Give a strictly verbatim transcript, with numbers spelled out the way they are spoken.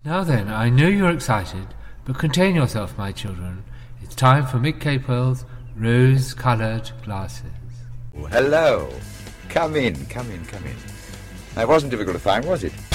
Now then, I know you're excited, but contain yourself, my children. It's time for Mick Capewell's rose-coloured glasses. Oh, hello. Come in, come in, come in. That wasn't difficult to find, was it?